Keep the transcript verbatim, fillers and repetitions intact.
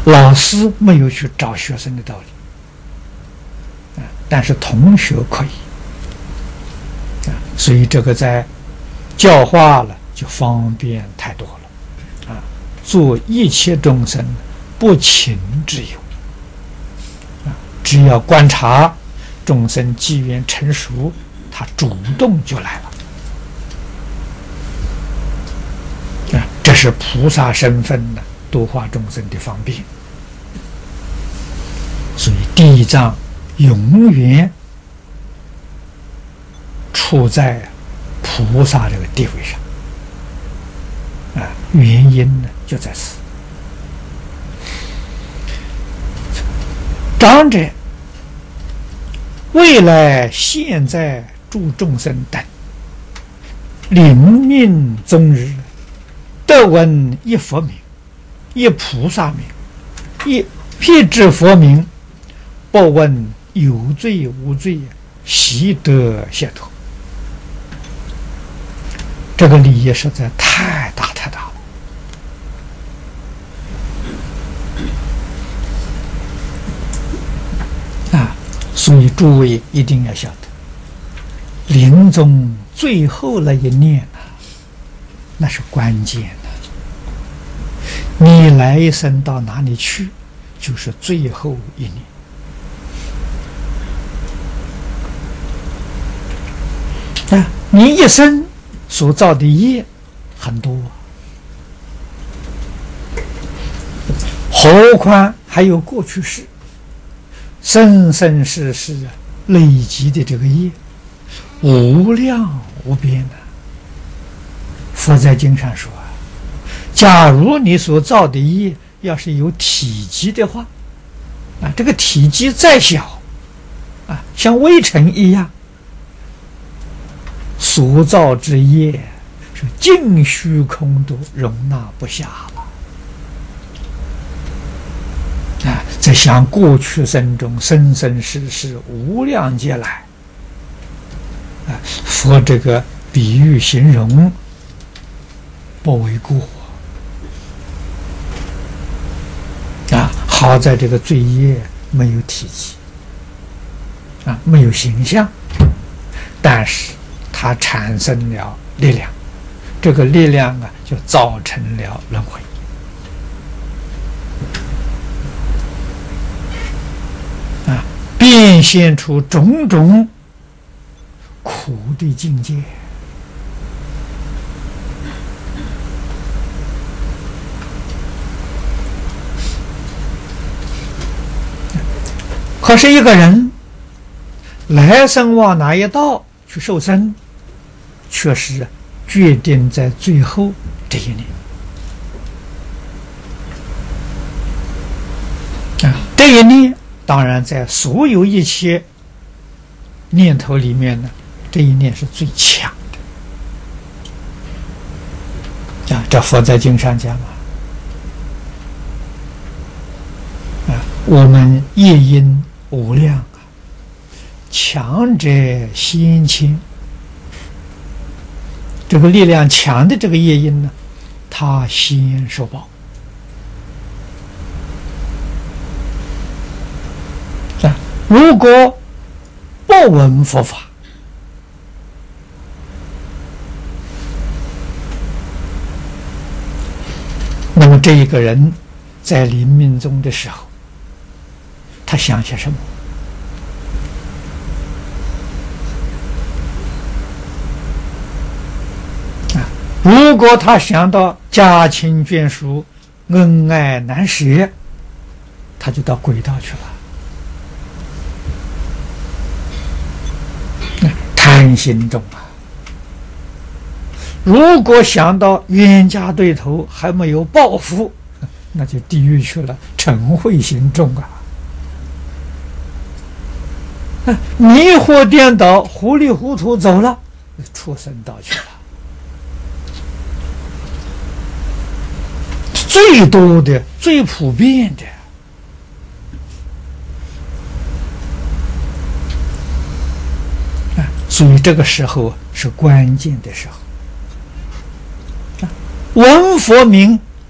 老师没有去找学生的道理，啊，但是同学可以，啊，所以这个在教化了就方便太多了，啊，做一切众生不请之友，啊，只要观察众生机缘成熟，他主动就来了，啊，这是菩萨身份的度化众生的方便。所以地藏永远处在菩萨这个地位上，啊，原因呢就在此。长者未来现在诸众生等，临命终日，得闻一佛名，一菩萨名，一辟支佛名，不问有罪无罪，悉得解脱。这个利益实在太大太大了啊！所以诸位一定要晓得，临终最后那一念啊，那是关键的。你来一生到哪里去，就是最后一年。啊，你一生所造的业很多，何况还有过去世、生生世世累积的这个业，无量无边的。佛在经上说啊，假如你所造的业要是有体积的话，啊，这个体积再小，啊，像微尘一样。所造之业是尽虚空都容纳不下了啊！在想过去生中生生世世无量劫来啊，佛这个比喻形容不为过啊！好在这个罪业没有体积啊，没有形象，但是它产生了力量，这个力量啊，就造成了轮回啊，变现出种种苦的境界。可是一个人来生往哪一道去受生，却是决定在最后这一年啊！这一念当然在所有一切念头里面呢，这一念是最强的啊！这佛在经上讲啊，啊，我们业因无量啊，强者先轻。这个力量强的这个业因呢，他先受报啊。如果不闻佛法，那么这一个人在临命终的时候，他想些什么？如果他想到家亲眷属、恩爱难舍，他就到轨道去了，贪心重啊。如果想到冤家对头还没有报复，那就地狱去了，嗔恚心重啊。迷惑颠倒，糊里糊涂走了，畜生道去了。最多的、最普遍的啊，所以这个时候是关键的时候啊。闻佛名